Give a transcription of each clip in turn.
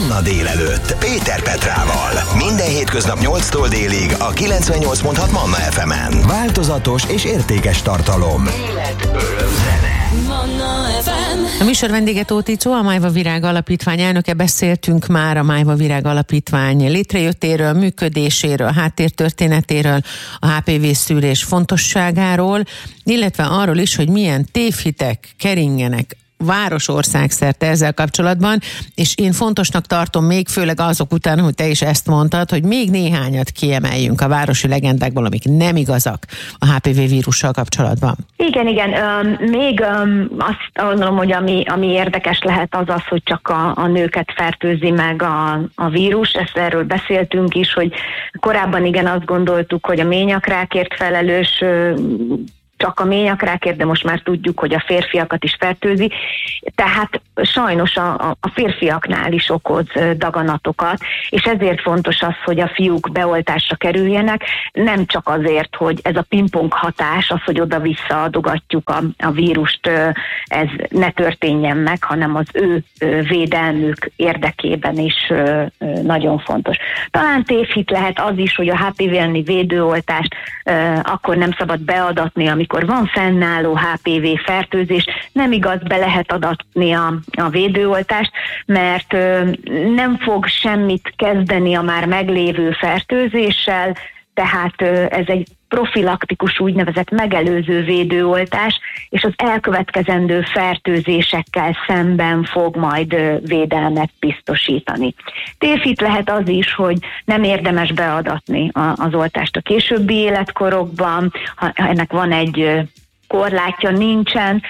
Manna délelőtt Péter Petrával. Minden hétköznap 8-tól délig a 98.6 Manna FM-en. Változatos és értékes tartalom. Élet, öröm, zene. Manna FM. A műsor vendége Tóth Icó, a Májva Virág Alapítvány elnöke. Beszéltünk már a Májva Virág Alapítvány létrejöttéről, működéséről, háttértörténetéről, a HPV-szűrés fontosságáról, illetve arról is, hogy milyen tévhitek keringenek város-országszerte ezzel kapcsolatban, és én fontosnak tartom még, főleg azok után, hogy te is ezt mondtad, hogy még néhányat kiemeljünk a városi legendákból, amik nem igazak a HPV vírussal kapcsolatban. Igen. Még azt gondolom, hogy ami érdekes lehet az, hogy csak a nőket fertőzi meg a vírus. Erről beszéltünk is, hogy korábban igen azt gondoltuk, hogy a ményakrákért felelős csak a ményakrákért, de most már tudjuk, hogy a férfiakat is fertőzi. Tehát sajnos a férfiaknál is okoz daganatokat, és ezért fontos az, hogy a fiúk beoltásra kerüljenek, nem csak azért, hogy ez a pingpong hatás, az, hogy oda-vissza adogatjuk a vírust, ez ne történjen meg, hanem az ő védelmük érdekében is nagyon fontos. Talán tévhit lehet az is, hogy a HPV elleni védőoltást akkor nem szabad beadatni, amikor van fennálló HPV fertőzés, nem igaz, be lehet adatni a védőoltást, mert nem fog semmit kezdeni a már meglévő fertőzéssel, tehát ez egy profilaktikus úgynevezett megelőző védőoltás, és az elkövetkezendő fertőzésekkel szemben fog majd védelmet biztosítani. Tévhit lehet az is, hogy nem érdemes beadatni az oltást a későbbi életkorokban, ha ennek van egy korlátja, nincsen.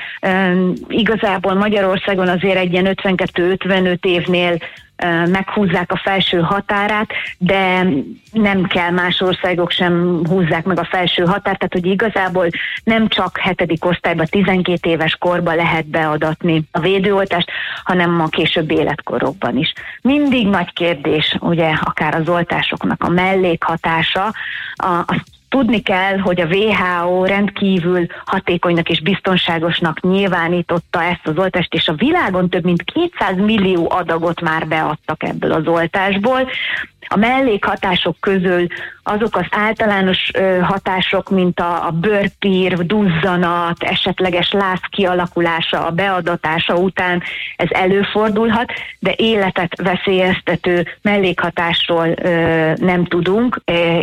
Igazából Magyarországon azért egy ilyen 52-55 évnél meghúzzák a felső határát, de nem kell, más országok sem húzzák meg a felső határt, tehát hogy igazából nem csak 7. osztályban, 12 éves korban lehet beadatni a védőoltást, hanem a későbbi életkorokban is. Mindig nagy kérdés, ugye, akár az oltásoknak a mellékhatása, azt tudni kell, hogy a WHO rendkívül hatékonynak és biztonságosnak nyilvánította ezt az oltást, és a világon több mint 200 millió adagot már beadtak ebből az oltásból. A mellékhatások közül azok az általános hatások, mint a bőrpír, duzzanat, esetleges láz kialakulása a beadatása után, ez előfordulhat, de életet veszélyeztető mellékhatásról nem tudunk,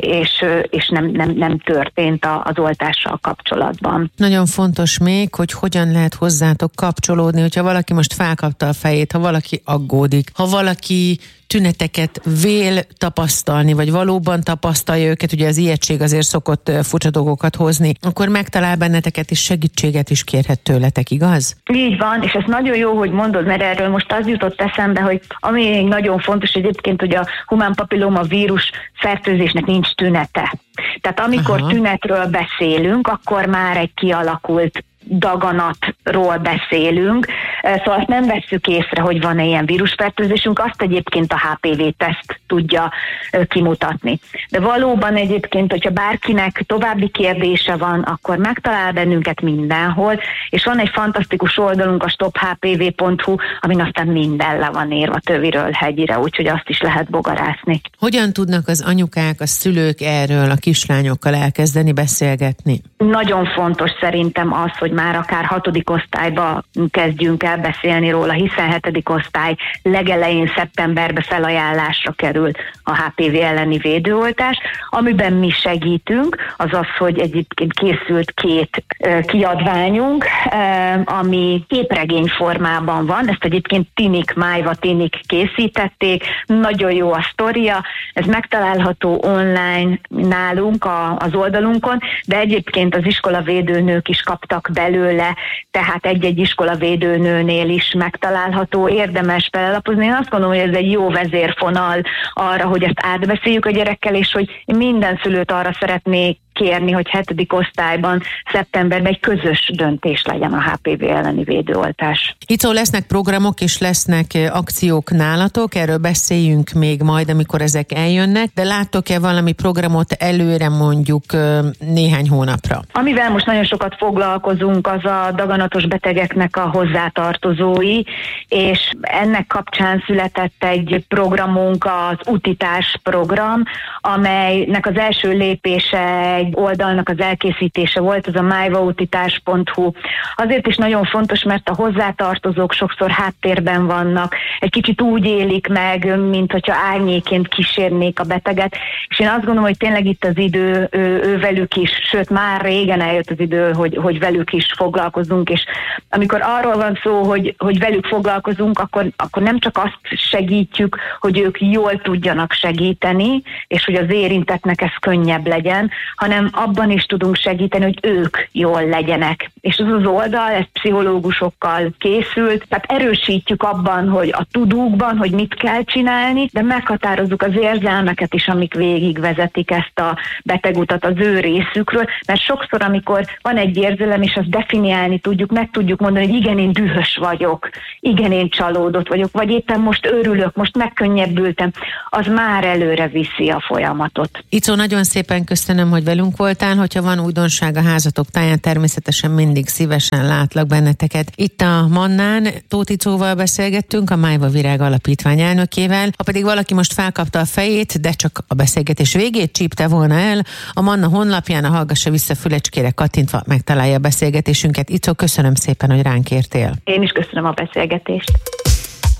és nem történt az oltással kapcsolatban. Nagyon fontos még, hogy hogyan lehet hozzátok kapcsolódni, hogyha valaki most felkapta a fejét, ha valaki aggódik, ha valaki tüneteket vél tapasztalni, vagy valóban tapasztalja őket, ugye az ijegység azért szokott furcsa dolgokat hozni, akkor megtalál benneteket, és segítséget is kérhet tőletek, igaz? Így van, és ez nagyon jó, hogy mondod, mert erről most az jutott eszembe, hogy ami nagyon fontos egyébként, hogy a humán papilloma vírus fertőzésnek nincs tünete. Tehát amikor tünetről beszélünk, akkor már egy kialakult daganatról beszélünk, szóval azt nem vesszük észre, hogy van-e ilyen vírusfertőzésünk, azt egyébként a HPV-teszt tudja kimutatni. De valóban egyébként, hogyha bárkinek további kérdése van, akkor megtalál bennünket mindenhol, és van egy fantasztikus oldalunk, a stophpv.hu, amin aztán minden le van írva töviről hegyire, úgyhogy azt is lehet bogarászni. Hogyan tudnak az anyukák, a szülők erről a kislányokkal elkezdeni beszélgetni? Nagyon fontos szerintem az, hogy már akár 6. osztályba kezdjünk el beszélni róla, hiszen 7. osztály legelején szeptemberben felajánlásra kerül a HPV elleni védőoltás. Amiben mi segítünk, az az, hogy egyébként készült 2 kiadványunk, ami képregény formában van. Ezt egyébként Májva Tinik készítették. Nagyon jó a sztoria. Ez megtalálható online nálunk az oldalunkon, de egyébként az iskolavédőnők is kaptak belőle, tehát egy-egy iskolavédőnőnél is megtalálható, érdemes belelapozni. Én azt gondolom, hogy ez egy jó vezérfonal arra, hogy ezt átbeszéljük a gyerekkel, és hogy minden szülőt arra szeretnék kérni, hogy 7. osztályban, szeptemberben egy közös döntés legyen a HPV elleni védőoltás. Icó, lesznek programok és lesznek akciók nálatok, erről beszéljünk még majd, amikor ezek eljönnek, de láttok-e valami programot előre mondjuk néhány hónapra? Amivel most nagyon sokat foglalkozunk, az a daganatos betegeknek a hozzátartozói, és ennek kapcsán született egy programunk, az Utitás program, amelynek az első lépése egy oldalnak az elkészítése volt, az a myvautitás.hu. Azért is nagyon fontos, mert a hozzátartozók sokszor háttérben vannak, egy kicsit úgy élik meg, mint hogyha árnyéként kísérnék a beteget, és én azt gondolom, hogy tényleg itt az idő velük is, sőt már régen eljött az idő, hogy velük is foglalkozunk, és amikor arról van szó, hogy velük foglalkozunk, akkor nem csak azt segítjük, hogy ők jól tudjanak segíteni, és hogy az érintettnek ez könnyebb legyen, hanem abban is tudunk segíteni, hogy ők jól legyenek. És az oldal, ez pszichológusokkal készült, tehát erősítjük abban, hogy a tudókban, hogy mit kell csinálni, de meghatározzuk az érzelmeket is, amik végigvezetik ezt a betegutat az ő részükről, mert sokszor, amikor van egy érzelem, és azt definiálni tudjuk, meg tudjuk mondani, hogy igen, én dühös vagyok, igen, én csalódott vagyok, vagy éppen most örülök, most megkönnyebbültem, az már előre viszi a folyamatot. Icó, nagyon szépen köszönöm, hogy velünk voltál, hogyha van újdonság a házatok táján, természetesen mindig szívesen látlak benneteket. Itt a Mannán Tóth Icóval beszélgettünk, a Májva Virág Alapítvány elnökével. Ha pedig valaki most felkapta a fejét, de csak a beszélgetés végét csípte volna el, a Manna honlapján a Hallgassa vissza fülecskére kattintva megtalálja a beszélgetésünket. Icó, köszönöm szépen, hogy ránk értél. Én is köszönöm a beszélgetést.